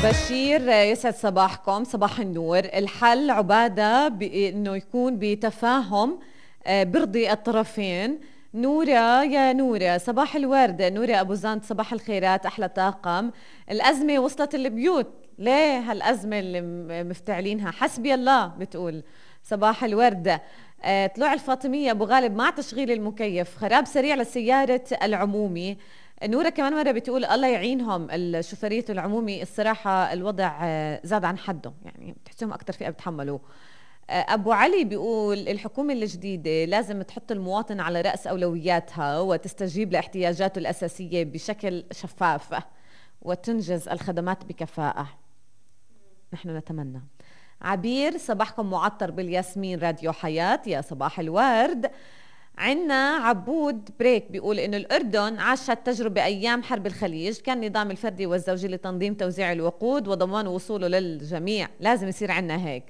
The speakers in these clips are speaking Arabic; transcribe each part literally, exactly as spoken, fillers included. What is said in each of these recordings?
بشير يسعد صباحكم، صباح النور. الحل عبادة بأنه يكون بتفاهم برضي الطرفين. نورة يا نورة صباح الورد. نورة أبو زاند صباح الخيرات، أحلى طاقم. الأزمة وصلت البيوت، ليه هالأزمة اللي مفتعلينها؟ حسبي الله بتقول صباح الورد. طلوع الفاطمية أبو غالب مع تشغيل المكيف، خراب سريع لسيارة العمومي. نورة كمان مرة بتقول الله يعينهم الشوفرية العمومي، الصراحة الوضع زاد عن حده، يعني بتحسهم أكتر فئة بتحملوه. أبو علي بيقول الحكومة الجديدة لازم تحط المواطن على رأس أولوياتها وتستجيب لاحتياجاته الأساسية بشكل شفاف وتنجز الخدمات بكفاءة، نحن نتمنى. عبير صباحكم معطر بالياسمين، راديو حياة، يا صباح الورد. عنا عبود بريك بيقول إنه الأردن عاشت تجربة أيام حرب الخليج، كان النظام الفردي والزوجي لتنظيم توزيع الوقود وضمان وصوله للجميع، لازم يصير عنا هيك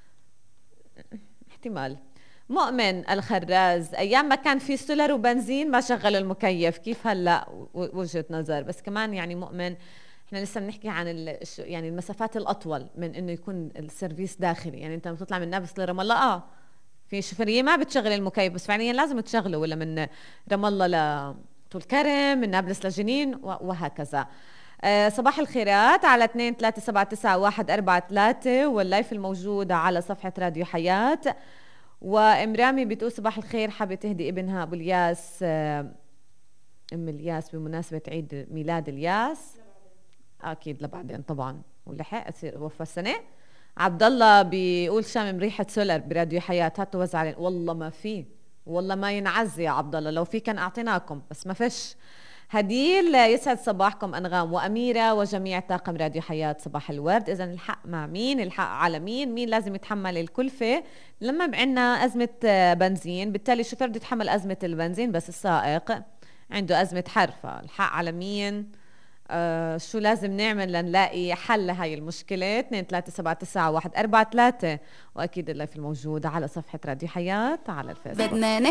احتمال. مؤمن الخراز أيام ما كان في سولر وبنزين ما شغل المكيف، كيف هلأ؟ وجهة نظر، بس كمان يعني مؤمن احنا لسه بنحكي عن يعني المسافات الأطول من إنه يكون السيرفيس داخلي، يعني أنت بتطلع من نابلس لرام الله آه في شوفرية ما بتشغل المكيف، بس فعليا لازم تشغله، ولا من رام الله لطول كرم، من نابلس لجنين وهكذا. أه صباح الخيرات على اثنين ثلاثة سبعة تسعة واحد أربعة ثلاثة واللايف الموجود على صفحة راديو حياة. وإمرامي بتقول صباح الخير، حابة تهدي ابنها أبو الياس، أه أم الياس بمناسبة عيد ميلاد الياس، أكيد لبعدين طبعا ولحق يصير وفى السنة. عبد الله بيقول شامم ريحة سولر براديو حياة، هاتوا وزع علينا. والله ما في، والله ما ينعز يا عبد الله، لو في كان أعطيناكم بس ما فيش. هديل يسعد صباحكم أنغام وأميرة وجميع طاقم راديو حياة، صباح الورد. إذن الحق مع مين؟ الحق على مين؟ مين لازم يتحمل الكلفة لما عندنا أزمة بنزين؟ بالتالي شو فرد يتحمل أزمة البنزين؟ بس السائق عنده أزمة حرفة. الحق على مين؟ آه شو لازم نعمل لنلاقي حل لهاي المشكلة؟ اثنين ثلاثة سبعة تسعة واحد أربعة ثلاثة، وأكيد اللايف الموجود على صفحة راديو حياة على الفيسبوك.